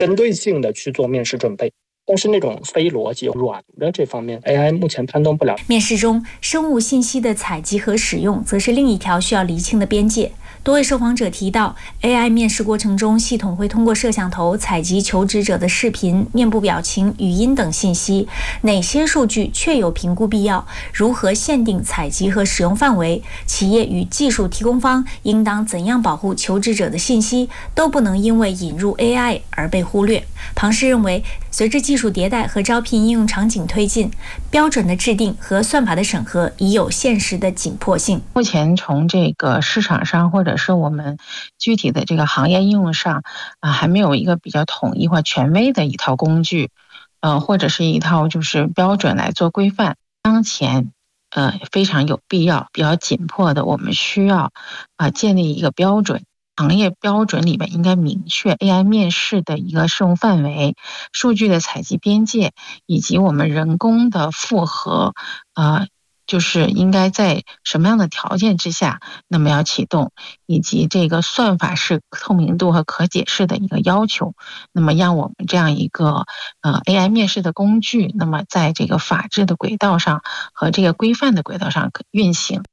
针对性的去做面试准备。但是那种非逻辑软的这方面 AI 目前判断不了。 面试中，生物信息的采集和使用则是另一条需要厘清的边界。多位受访者提到 AI 面试过程中，系统会通过摄像头采集求职者的视频、面部表情、语音等信息，哪些数据确有评估必要，如何限定采集和使用范围，企业与技术提供方应当怎样保护求职者的信息，都不能因为引入 AI 而被忽略。庞氏认为，随着技术迭代和招聘应用场景推进，标准的制定和算法的审核已有现实的紧迫性。 目前从这个市场上或者是我们具体的这个行业应用上还没有一个比较统一或权威的一套工具，或者是一套就是标准来做规范。当前非常有必要、比较紧迫的，我们需要建立一个标准。行业标准里面应该明确 AI 面试的一个适用范围、数据的采集边界，以及我们人工的复核，就是应该在什么样的条件之下，那么要启动，以及这个算法是透明度和可解释的一个要求，那么让我们这样一个AI 面试的工具，那么在这个法治的轨道上和这个规范的轨道上运行。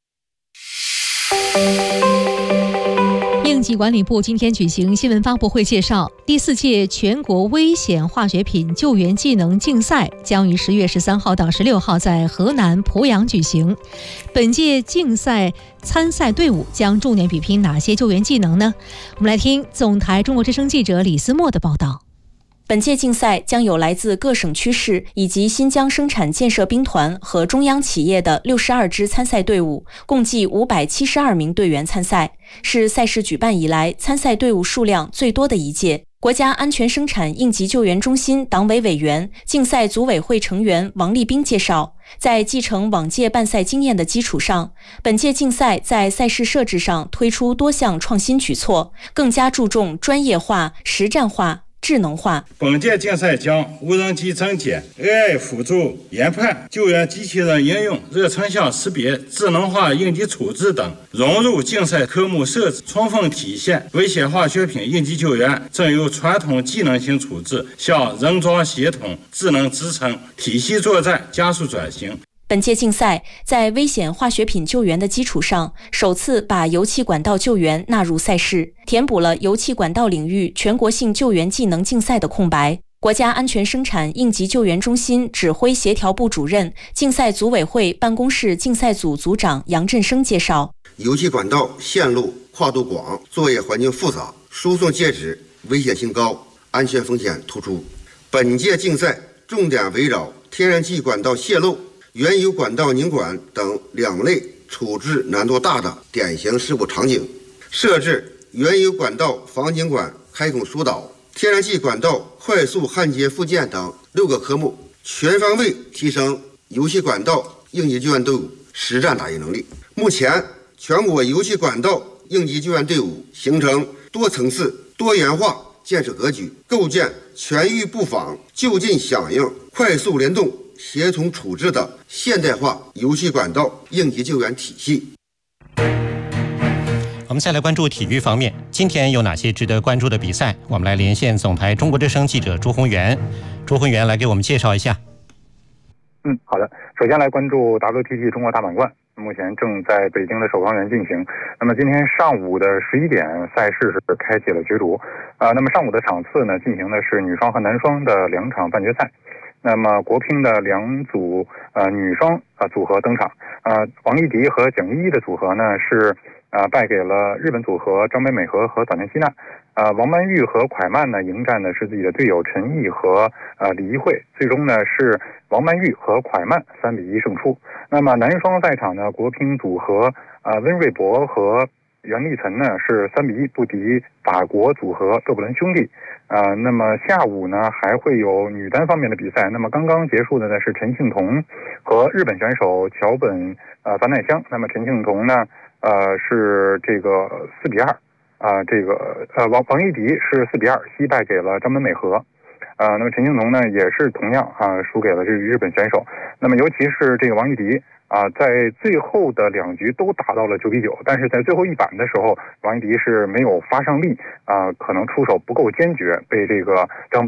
应急管理部今天举行新闻发布会，介绍第4届全国危险化学品救援技能竞赛将于10月13号到16号在河南濮阳举行。本届竞赛参赛队伍将重点比拼哪些救援技能呢？我们来听总台中国之声记者李思墨的报道。 本届竞赛将有来自各省区市以及新疆生产建设兵团和中央企业的62支参赛队伍，共计572名队员参赛，是赛事举办以来参赛队伍数量最多的一届。国家安全生产应急救援中心党委委员、竞赛组委会成员王立兵介绍，在继承往届办赛经验的基础上，本届竞赛在赛事设置上推出多项创新举措，更加注重专业化、实战化、智能化。 本届竞赛将无人机增减、AI 辅助研判、救援机器人应用、热成像识别、智能化应急处置等融入竞赛科目设置，充分体现危险化学品应急救援正由传统技能型处置向人装协同、智能支撑、体系作战加速转型。 本届竞赛在危险化学品救援的基础上，首次把油气管道救援纳入赛事，填补了油气管道领域全国性救援技能竞赛的空白。国家安全生产应急救援中心指挥协调部主任、竞赛组委会办公室竞赛组组长杨振生介绍， 油气管道线路跨度广，作业环境复杂，输送介质危险性高，安全风险突出。本届竞赛重点围绕天然气管道泄漏、原油管道拧管等两类处置难度大的典型事故场景，设置原油管道防拧管开孔疏导、天然气管道快速焊接附件等6个科目，全方位提升油气管道应急救援队伍实战打击能力。目前，全国油气管道应急救援队伍形成多层次、多元化建设格局，构建全域布防、就近响应、快速联动、协同处置的现代化油气管道应急救援体系。 我们再来关注体育方面，今天有哪些值得关注的比赛？我们来连线总台中国之声记者朱宏元。朱宏元来给我们介绍一下。 好的。首先来关注 WTT 中国大满贯，目前正在北京的首钢园进行。那么今天上午的11点，赛事是开启了角逐。那么上午的场次呢，进行的是女双和男双的2场半决赛。那么国乒的2组女双组合登场，王艺迪和蒋依依的组合呢是败给了日本组合张北美和早田希娜。王曼玉和蒯曼呢迎战的是自己的队友陈毅和李怡慧，最终呢是王曼玉和蒯曼3-1胜出。那么男双赛场呢，国乒组合温瑞博和袁立岑呢是3-1不敌法国组合勒布伦兄弟。那么下午呢还会有女单方面的比赛。那么刚刚结束的呢是陈幸同和日本选手桥本凡奈香。那么陈幸同呢是这个4-2。王艺迪是4-2惜败给了张本美和。那么陈幸同呢也是同样输给了这个日本选手。那么尤其是这个王艺迪在最后的2局都打到了9-9，但是在最后一板的时候，王一迪是没有发上力，可能出手不够坚决，被这个张